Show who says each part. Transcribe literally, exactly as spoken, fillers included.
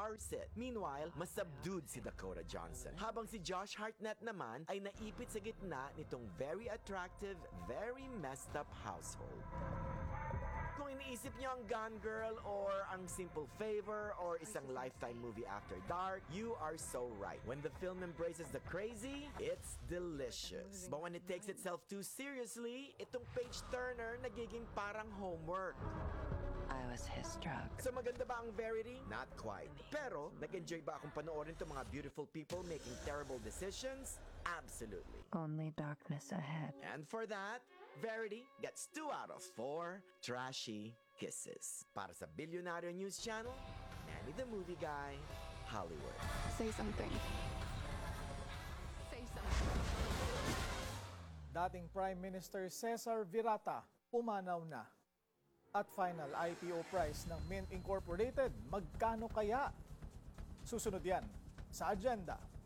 Speaker 1: parse it. Meanwhile, mas subdued si Dakota Johnson. Habang si Josh Hartnett naman ay naipit sa gitna nitong very attractive, very messed up household. Kung iniisip niyo ang Gone Girl or ang Simple Favor or isang Lifetime movie after dark, you are so right. When the film embraces the crazy, it's delicious. But when it takes itself too seriously, itong page-turner nagiging parang homework.
Speaker 2: I was his drug.
Speaker 1: So maganda ba ang Verity? Not quite. Pero, nag-enjoy ba akong panoorin itong mga beautiful people making terrible decisions? Absolutely.
Speaker 2: Only darkness ahead.
Speaker 1: And for that, Verity gets two out of four trashy kisses. Para sa Bilyonaryo News Channel, Manny the Movie Guy, Hollywood.
Speaker 3: Say something. Say something.
Speaker 4: Dating Prime Minister Cesar Virata pumanaw na. At final I P O price ng Mint Incorporated, magkano kaya? Susunod yan sa agenda.